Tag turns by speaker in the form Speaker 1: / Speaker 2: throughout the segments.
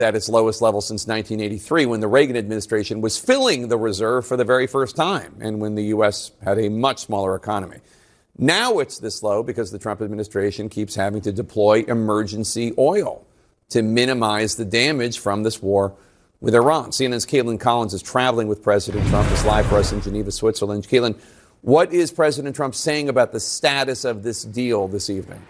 Speaker 1: at its lowest level since 1983, when the Reagan administration was filling the reserve for the very first time and when the U.S. had a much smaller economy. Now it's this low because the Trump administration keeps having to deploy emergency oil to minimize the damage from this war with Iran. CNN's Caitlin Collins is traveling with President Trump. Is live for us in Geneva, Switzerland. Caitlin, what is President Trump saying about the status of this deal this evening?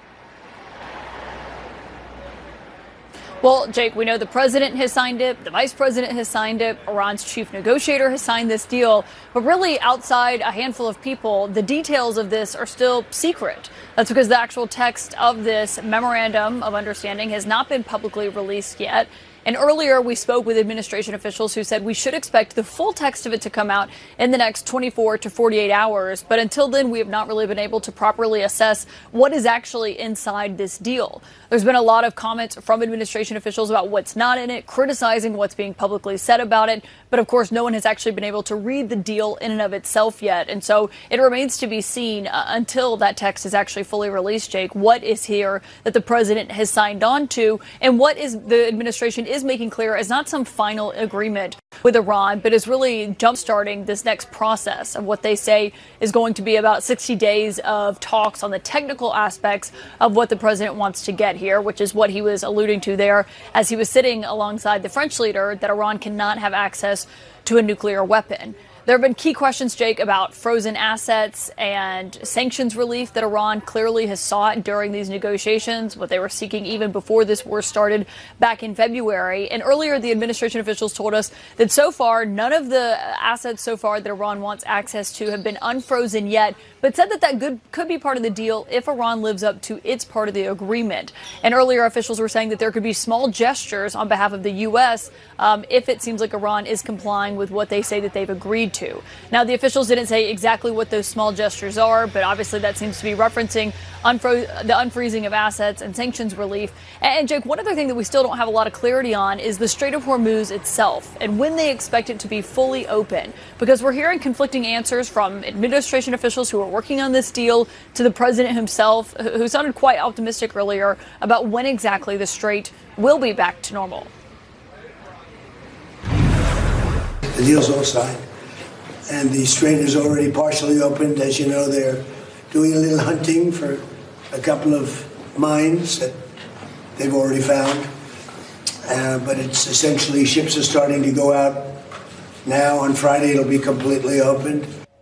Speaker 2: Well, Jake, we know the president has signed it, the vice president has signed it, Iran's chief negotiator has signed this deal. But really, outside a handful of people, the details of this are still secret. That's because the actual text of this memorandum of understanding has not been publicly released yet. And earlier, we spoke with administration officials who said we should expect the full text of it to come out in the next 24 to 48 hours. But until then, we have not really been able to properly assess what is actually inside this deal. There's been a lot of comments from administration officials about what's not in it, criticizing what's being publicly said about it. But of course, no one has actually been able to read the deal in and of itself yet. And so it remains to be seen until that text is actually fully released, Jake, what is here that the president has signed on to and what is the administration is making clear as not some final agreement with Iran, but is really jumpstarting this next process of what they say is going to be about 60 days of talks on the technical aspects of what the president wants to get here, which is what he was alluding to there as he was sitting alongside the French leader, that Iran cannot have access to a nuclear weapon. There have been key questions, Jake, about frozen assets and sanctions relief that Iran clearly has sought during these negotiations, what they were seeking even before this war started back in February. And earlier, the administration officials told us that so far, none of the assets so far that Iran wants access to have been unfrozen yet, but said that could be part of the deal if Iran lives up to its part of the agreement. And earlier, officials were saying that there could be small gestures on behalf of the U.S. If it seems like Iran is complying with what they say that they've agreed to. Now, the officials didn't say exactly what those small gestures are, but obviously that seems to be referencing the unfreezing of assets and sanctions relief. And Jake, one other thing that we still don't have a lot of clarity on is the Strait of Hormuz itself and when they expect it to be fully open, because we're hearing conflicting answers from administration officials who are working on this deal to the president himself, who sounded quite optimistic earlier about when exactly the strait will be back to normal.
Speaker 3: The deal's all signed, and the strait is already partially opened. As you know, they're doing a little hunting for a couple of mines that they've already found. But it's essentially ships are starting to go out now. On Friday, it'll be completely opened.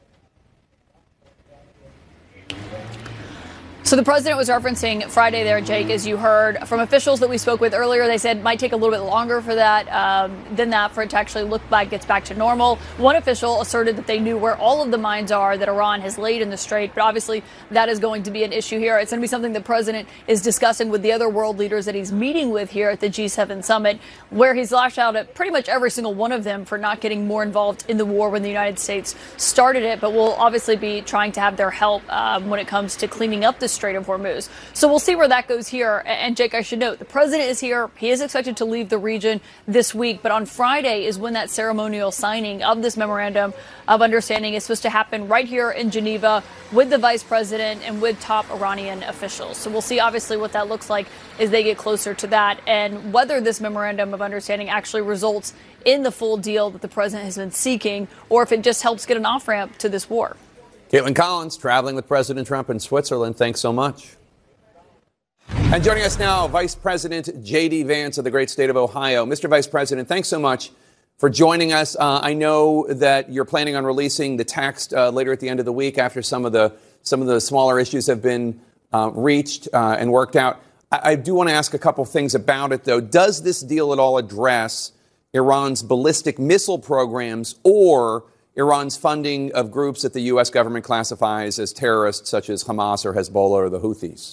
Speaker 2: So the president was referencing Friday there, Jake, as you heard from officials that we spoke with earlier. They said it might take a little bit longer for that for it to actually look like it's back to normal. One official asserted that they knew where all of the mines are that Iran has laid in the strait, but obviously that is going to be an issue here. It's going to be something the president is discussing with the other world leaders that he's meeting with here at the G7 summit, where he's lashed out at pretty much every single one of them for not getting more involved in the war when the United States started it, but will obviously be trying to have their help when it comes to cleaning up the Strait of Hormuz. So we'll see where that goes here. And Jake, I should note, the president is here. He is expected to leave the region this week. But on Friday is when that ceremonial signing of this memorandum of understanding is supposed to happen right here in Geneva with the vice president and with top Iranian officials. So we'll see, obviously, what that looks like as they get closer to that and whether this memorandum of understanding actually results in the full deal that the president has been seeking or if it just helps get an off-ramp to this war.
Speaker 1: Caitlin Collins, traveling with President Trump in Switzerland. Thanks so much. And joining us now, Vice President J.D. Vance of the great state of Ohio. Mr. Vice President, thanks so much for joining us. I know that you're planning on releasing the text later at the end of the week after some of the smaller issues have been reached and worked out. I do want to ask a couple things about it, though. Does this deal at all address Iran's ballistic missile programs or Iran's funding of groups that the U.S. government classifies as terrorists, such as Hamas or Hezbollah or the Houthis?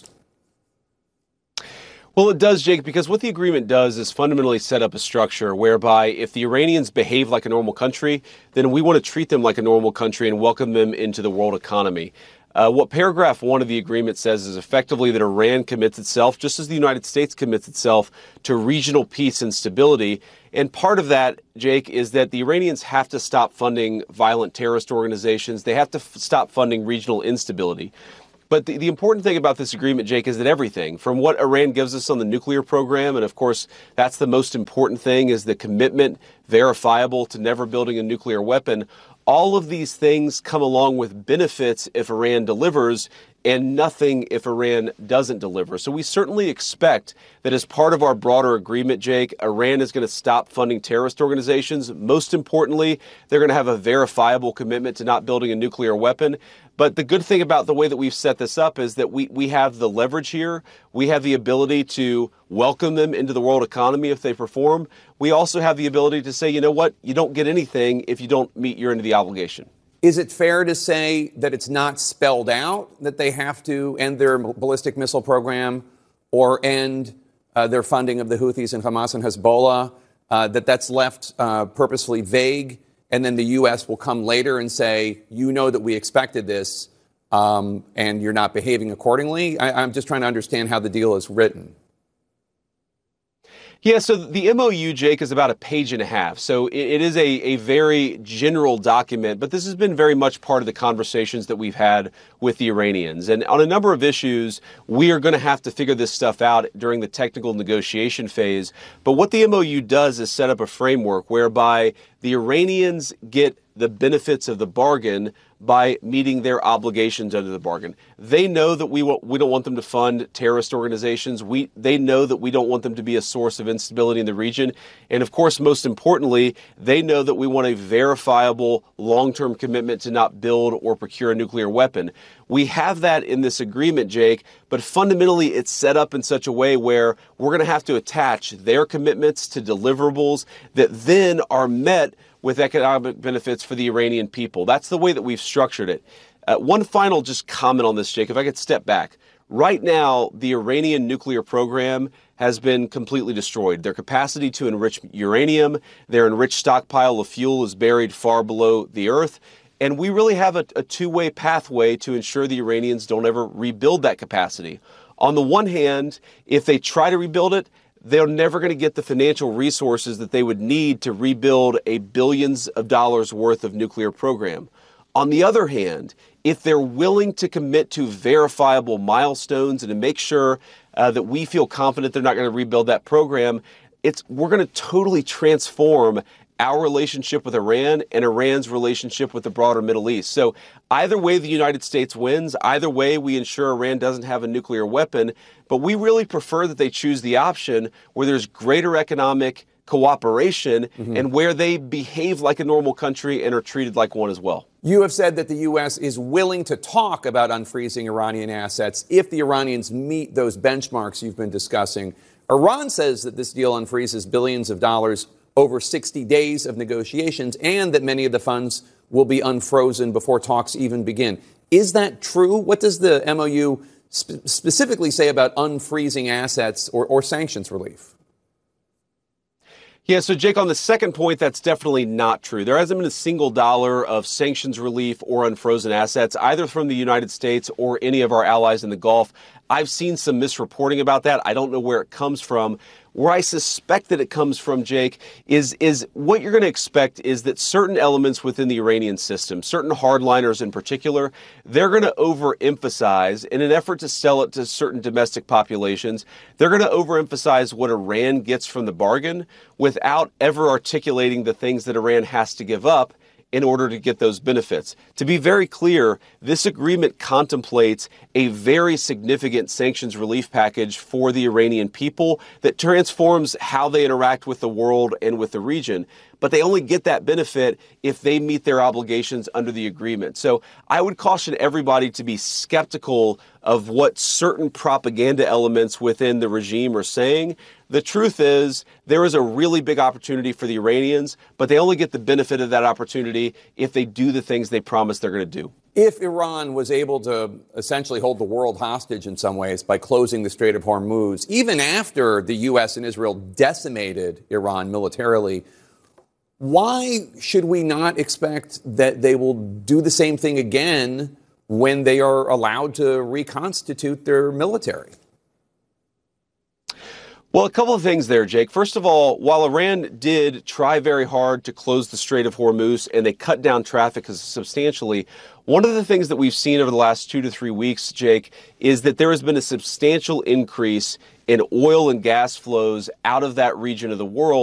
Speaker 4: Well, it does, Jake, because what the agreement does is fundamentally set up a structure whereby if the Iranians behave like a normal country, then we want to treat them like a normal country and welcome them into the world economy. What paragraph 1 of the agreement says is effectively that Iran commits itself, just as the United States commits itself, to regional peace and stability. And part of that, Jake, is that the Iranians have to stop funding violent terrorist organizations. They have to stop funding regional instability. But the important thing about this agreement, Jake, is that everything from what Iran gives us on the nuclear program, and of course, that's the most important thing, is the commitment, verifiable, to never building a nuclear weapon. All of these things come along with benefits if Iran delivers, and nothing if Iran doesn't deliver. So we certainly expect that as part of our broader agreement, Jake, Iran is going to stop funding terrorist organizations. Most importantly, they're going to have a verifiable commitment to not building a nuclear weapon. But the good thing about the way that we've set this up is that we have the leverage here. We have the ability to welcome them into the world economy if they perform. We also have the ability to say, you know what, you don't get anything if you don't meet your end of the obligation.
Speaker 1: Is it fair to say that it's not spelled out that they have to end their ballistic missile program or end their funding of the Houthis and Hamas and Hezbollah, that's left purposefully vague, and then the U.S. will come later and say, you know that we expected this, and you're not behaving accordingly? I'm just trying to understand how the deal is written.
Speaker 4: Yeah, so the MOU, Jake, is about a page and a half. So it is a very general document, but this has been very much part of the conversations that we've had with the Iranians. And on a number of issues, we are going to have to figure this stuff out during the technical negotiation phase. But what the MOU does is set up a framework whereby the Iranians get the benefits of the bargain by meeting their obligations under the bargain. They know that we don't want them to fund terrorist organizations. They know that we don't want them to be a source of instability in the region. And of course, most importantly, they know that we want a verifiable long-term commitment to not build or procure a nuclear weapon. We have that in this agreement, Jake, but fundamentally it's set up in such a way where we're going to have to attach their commitments to deliverables that then are met with economic benefits for the Iranian people. That's the way that we've structured it. One final just comment on this, Jake, if I could step back. Right now, the Iranian nuclear program has been completely destroyed. Their capacity to enrich uranium, their enriched stockpile of fuel is buried far below the earth. And we really have a two-way pathway to ensure the Iranians don't ever rebuild that capacity. On the one hand, if they try to rebuild it, they're never going to get the financial resources that they would need to rebuild a billions of dollars worth of nuclear program. On the other hand, if they're willing to commit to verifiable milestones and to make sure that we feel confident they're not going to rebuild that program, we're going to totally transform our relationship with Iran and Iran's relationship with the broader Middle East. So either way, the United States wins. Either way, we ensure Iran doesn't have a nuclear weapon. But we really prefer that they choose the option where there's greater economic cooperation and where they behave like a normal country and are treated like one as well.
Speaker 1: You have said that the U.S. is willing to talk about unfreezing Iranian assets if the Iranians meet those benchmarks you've been discussing. Iran says that this deal unfreezes billions of dollars over 60 days of negotiations and that many of the funds will be unfrozen before talks even begin. Is that true? What does the MOU specifically say about unfreezing assets or sanctions relief?
Speaker 4: Yeah, so Jake, on the second point, that's definitely not true. There hasn't been a single dollar of sanctions relief or unfrozen assets, either from the United States or any of our allies in the Gulf. I've seen some misreporting about that. I don't know where it comes from. Where I suspect that it comes from, Jake, is what you're going to expect is that certain elements within the Iranian system, certain hardliners in particular, they're going to overemphasize in an effort to sell it to certain domestic populations. They're going to overemphasize what Iran gets from the bargain without ever articulating the things that Iran has to give up in order to get those benefits. To be very clear, this agreement contemplates a very significant sanctions relief package for the Iranian people that transforms how they interact with the world and with the region. But they only get that benefit if they meet their obligations under the agreement. So I would caution everybody to be skeptical of what certain propaganda elements within the regime are saying. The truth is, there is a really big opportunity for the Iranians, but they only get the benefit of that opportunity if they do the things they promise they're going to do.
Speaker 1: If Iran was able to essentially hold the world hostage in some ways by closing the Strait of Hormuz, even after the U.S. and Israel decimated Iran militarily, why should we not expect that they will do the same thing again when they are allowed to reconstitute their military?
Speaker 4: Well, a couple of things there, Jake. First of all, while Iran did try very hard to close the Strait of Hormuz and they cut down traffic substantially, one of the things that we've seen over the last 2 to 3 weeks, Jake, is that there has been a substantial increase in oil and gas flows out of that region of the world.